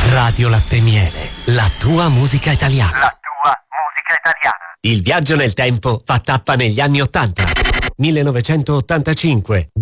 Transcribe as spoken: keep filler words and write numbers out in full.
Radio Latte e Miele, la tua musica italiana. La tua musica italiana. Il viaggio nel tempo fa tappa negli anni ottanta. millenovecentottantacinque.